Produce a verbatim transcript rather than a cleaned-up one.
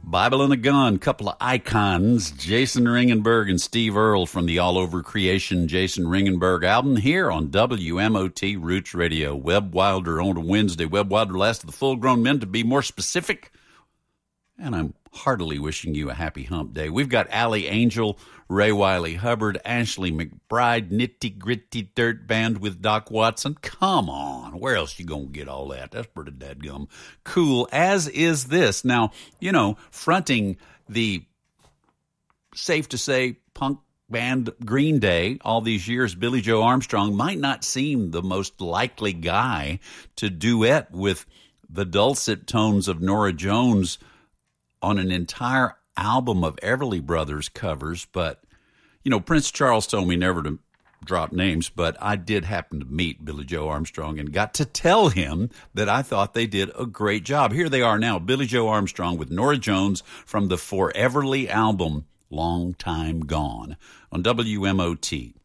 Bible and a Gun, couple of icons, Jason Ringenberg and Steve Earle from the All Over Creation Jason Ringenberg album here on W M O T Roots Radio. Webb Wilder on a Wednesday. Webb Wilder, last of the full-grown men, to be more specific. And I'm heartily wishing you a happy hump day. We've got Allie Angel, Ray Wiley Hubbard, Ashley McBride, Nitty Gritty Dirt Band with Doc Watson. Come on, where else you gonna get all that? That's pretty dadgum cool, as is this. Now, you know, fronting the, safe to say, punk band Green Day all these years, Billy Joe Armstrong might not seem the most likely guy to duet with the dulcet tones of Norah Jones on an entire album of Everly Brothers covers. But, you know, Prince Charles told me never to drop names, but I did happen to meet Billy Joe Armstrong and got to tell him that I thought they did a great job. Here they are now, Billy Joe Armstrong with Norah Jones from the Foreverly album, Long Time Gone, on W M O T.